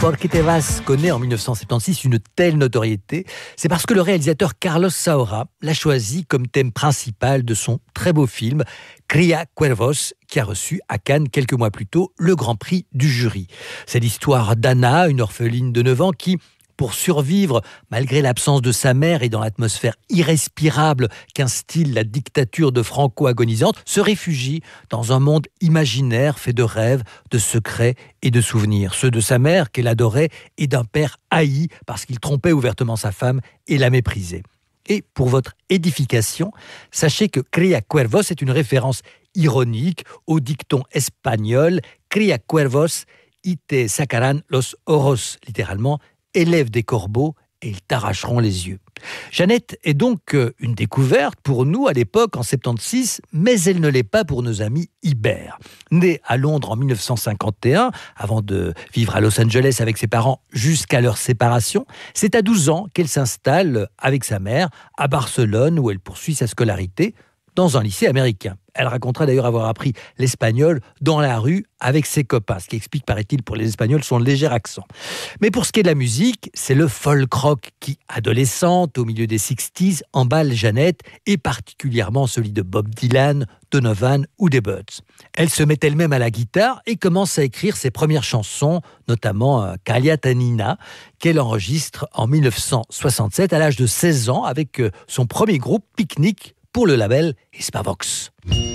Por qué te vas connaît en 1976 une telle notoriété, c'est parce que le réalisateur Carlos Saura l'a choisi comme thème principal de son très beau film Cría Cuervos, qui a reçu à Cannes quelques mois plus tôt le Grand Prix du jury. C'est l'histoire d'Anna, une orpheline de 9 ans qui, pour survivre, malgré l'absence de sa mère et dans l'atmosphère irrespirable qu'instille la dictature de Franco agonisante, se réfugie dans un monde imaginaire fait de rêves, de secrets et de souvenirs. Ceux de sa mère qu'elle adorait et d'un père haï parce qu'il trompait ouvertement sa femme et la méprisait. Et pour votre édification, sachez que Cría Cuervos est une référence ironique au dicton espagnol « Cría cuervos y te sacarán los ojos », littéralement « élève des corbeaux et ils t'arracheront les yeux ». Jeannette est donc une découverte pour nous à l'époque en 76, mais elle ne l'est pas pour nos amis Ibert. Née à Londres en 1951, avant de vivre à Los Angeles avec ses parents jusqu'à leur séparation, c'est à 12 ans qu'elle s'installe avec sa mère à Barcelone où elle poursuit sa scolarité dans un lycée américain. Elle racontera d'ailleurs avoir appris l'espagnol dans la rue avec ses copains, ce qui explique, paraît-il, pour les Espagnols son léger accent. Mais pour ce qui est de la musique, c'est le folk rock qui, adolescente, au milieu des 60s, emballe Jeannette, et particulièrement celui de Bob Dylan, Donovan ou des Byrds. Elle se met elle-même à la guitare et commence à écrire ses premières chansons, notamment Calia Tanina, qu'elle enregistre en 1967 à l'âge de 16 ans avec son premier groupe Picnic pour le label Hispavox.